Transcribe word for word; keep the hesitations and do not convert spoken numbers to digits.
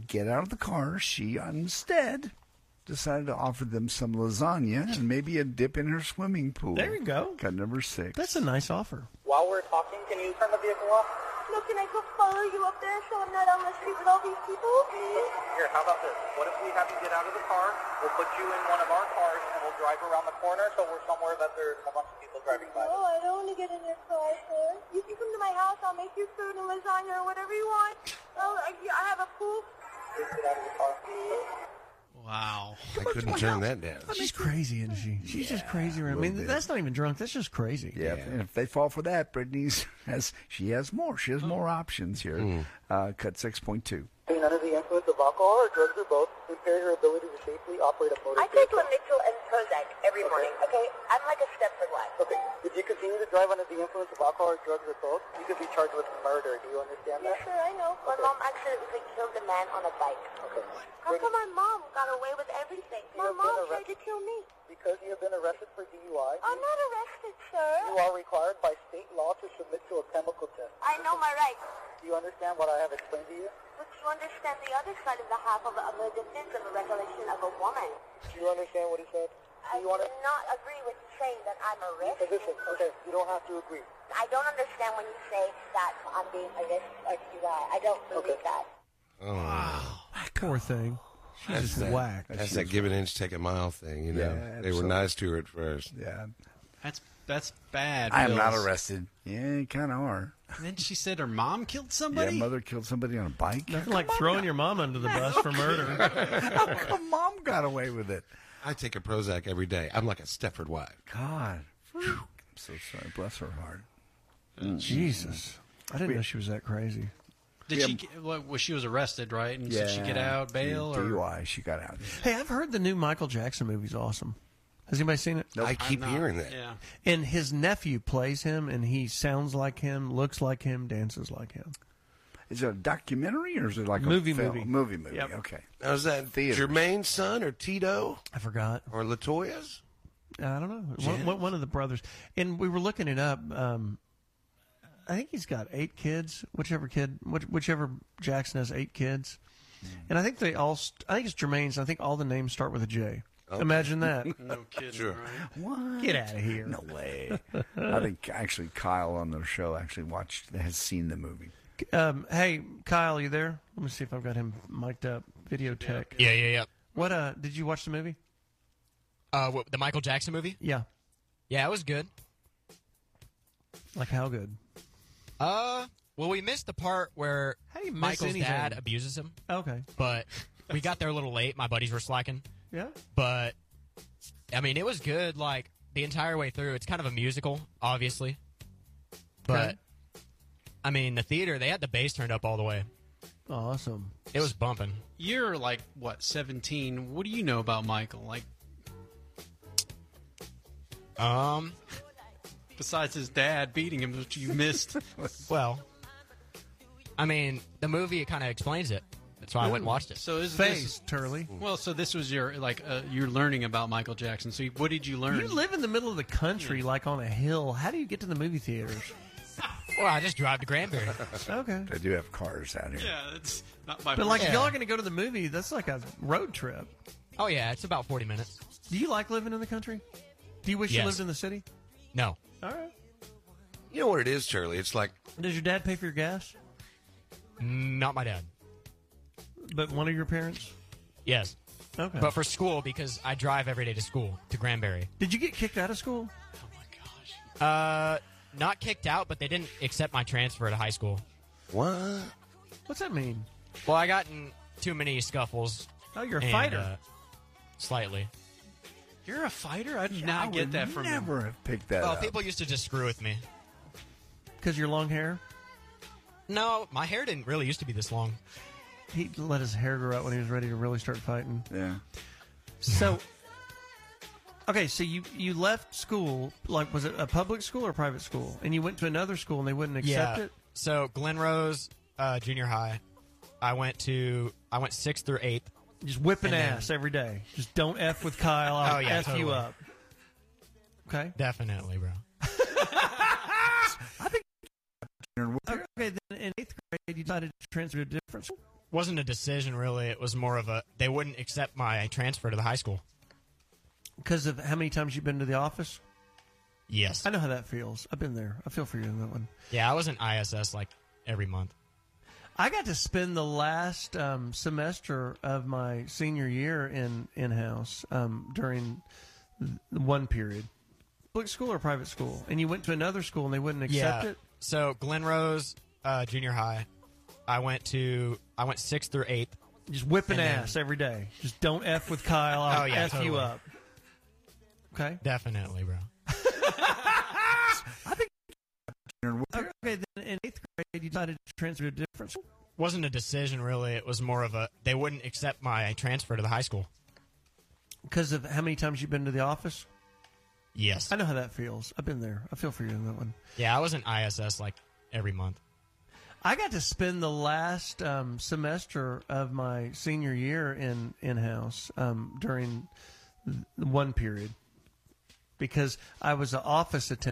get out of the car. She instead decided to offer them some lasagna and maybe a dip in her swimming pool. There you go. Cut number six. That's a nice offer. While we're talking, can you turn the vehicle off? No, can I go follow you up there so I'm not on the street with all these people? Here, how about this? What if we have you get out of the car, we'll put you in one of our cars, and we'll drive around the corner so we're somewhere that there's a bunch of people driving by. Oh, I don't want to get in your car, sir. You can come to my house, I'll make you food and lasagna or whatever you want. Oh, I, I have a pool. Just get out of the car. Wow. I couldn't turn that down. She's crazy, isn't she? She's yeah, just crazy. I mean, that's not even drunk. That's just crazy. Yeah, yeah. And if they fall for that, Brittany's has she has more. She has oh. more options here. Mm. Uh, cut six point two. Being under the influence of alcohol or drugs or both impair your ability to safely operate a motor I take Lamictal and Prozac every okay. morning, okay? I'm like a Stepford wife. Okay. If you continue to drive under the influence of alcohol or drugs or both, you could be charged with murder. Do you understand yes, that? Yes, sir, I know. My okay. mom accidentally killed a man on a bike. Okay. How come my mom got away with everything? My mom tried to kill me. Because you have been arrested for D U I. I'm not arrested, sir. You are required by state law to submit to a chemical test. I know my rights. Do you understand what I have explained to you? But you understand the other side of the half of the, of the defense of a recollection of a woman. Do you understand what he said? Do I you do not agree with saying that I'm arrested. Listen, okay, you don't have to agree. I don't understand when you say that I'm being arrested or D U I. I don't believe okay. that. Oh, wow. Poor thing. She's just whack. That's that give an inch, take a mile thing, you know. Yeah, they were nice to her at first. Yeah. That's that's bad. I am not arrested. Yeah, you kind of are. And then she said her mom killed somebody? Yeah, mother killed somebody on a bike. Nothing like throwing your mom under the bus for murder. How come mom got away with it? I take a Prozac every day. I'm like a Stepford wife. God. I'm so sorry. Bless her heart. Mm. Jesus. I didn't we, know she was that crazy. Did she get, well, she was arrested, right? And yeah, so she get out, bail? D U I, or? she got out. Hey, I've heard the new Michael Jackson movie's awesome. Has anybody seen it? Nope. I keep hearing that. Yeah. And his nephew plays him, and he sounds like him, looks like him, dances like him. Is it a documentary, or is it like movie, a film? movie? Movie, movie. Yep. Okay. Now, is that Theaters. Jermaine's son or Tito? I forgot. Or LaToya's? I don't know. One, one of the brothers. And we were looking it up. Um, I think he's got eight kids. Whichever kid, which, whichever Jackson has eight kids, mm. and I think they all. St- I think it's Jermaine's. I think all the names start with a J. Okay. Imagine that. No kidding. Sure. Right? What? Get out of here. No way. I think actually Kyle on the show actually watched has seen the movie. Um, hey, Kyle, you there? Let me see if I've got him mic'd up. Video tech. Yeah, yeah, yeah. What? Uh, did you watch the movie? Uh, what, the Michael Jackson movie? Yeah. Yeah, it was good. Like how good? Uh, well, we missed the part where how do you miss Michael's anything? dad abuses him. Okay. But we got there a little late. My buddies were slacking. Yeah. But, I mean, it was good, like, the entire way through. It's kind of a musical, obviously. But, okay. I mean, the theater, they had the bass turned up all the way. Awesome. It was bumping. You're, like, what, seventeen? What do you know about Michael? Like, um... besides his dad beating him, which you missed. Well, I mean, the movie kind of explains it. That's why I went and watched it. So is Face, this, Turley. Well, so this was your, like, uh, you're learning about Michael Jackson. So you, what did you learn? You live in the middle of the country, yeah. like on a hill. How do you get to the movie theaters? Well, I just drive to Granbury. Okay. They do have cars out here. Yeah, it's not my But, like, yeah. if y'all are going to go to the movie, that's like a road trip. Oh, yeah, it's about forty minutes. Do you like living in the country? Do you wish yes. you lived in the city? No. All right. You know what it is, Charlie? It's like... Does your dad pay for your gas? Not my dad. But one of your parents? Yes. Okay. But for school, because I drive every day to school, to Granbury. Did you get kicked out of school? Oh, my gosh. Uh, not kicked out, but they didn't accept my transfer to high school. What? What's that mean? Well, I got in too many scuffles. Oh, you're a and, fighter. Uh, slightly. You're a fighter? I did yeah, not I get that from you. never have picked that well, up. people used to just screw with me. Because your long hair? No, my hair didn't really used to be this long. He let his hair grow out when he was ready to really start fighting. Yeah. So, okay, so you, you left school, like, was it a public school or a private school? And you went to another school and they wouldn't accept yeah. it? So, Glen Rose uh, Junior High, I went to, I went sixth through eighth. Just whipping then, ass every day. Just don't F with Kyle. I'll oh, yeah, F totally. you up. Okay? Definitely, bro. I think. Okay, then in eighth grade, you decided to transfer to a different school? Wasn't a decision, really. It was more of a, they wouldn't accept my transfer to the high school. Because of how many times you've been to the office? Yes. I know how that feels. I've been there. I feel for you in that one. Yeah, I was in I S S like every month. I got to spend the last um, semester of my senior year in in-house um, during one period. Public school or private school? And you went to another school and they wouldn't accept yeah. it? So Glen Rose uh, Junior High, I went to, I went sixth through eighth. Just whipping And then- ass every day. Just don't F with Kyle. I'll Oh, yeah, F you totally. up. Okay? Definitely, bro. Okay, then in eighth grade, you decided to transfer to a different school? Wasn't a decision, really. It was more of a, they wouldn't accept my transfer to the high school. Because of how many times you've been to the office? Yes. I know how that feels. I've been there. I feel for you in that one. Yeah, I was in I S S like every month. I got to spend the last um, semester of my senior year in in-house um, during one period because I was an office attendant.